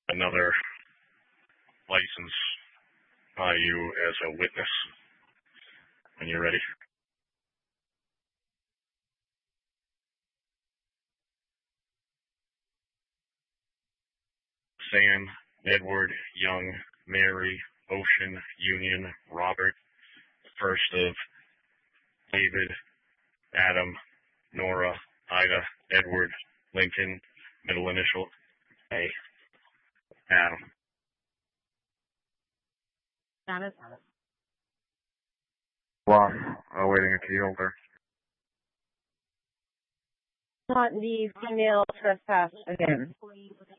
another license you as a witness when you're ready. Sam, Edward, Young, Mary, Ocean, Union, Robert, first of David, Adam, Nora, Ida, Edward, Lincoln, middle initial A, Adam. Status? Lost. Awaiting a key holder. Not the female trespass again.